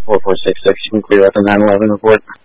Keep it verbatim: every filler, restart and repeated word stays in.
four four six six, you can clear out the nine eleven report.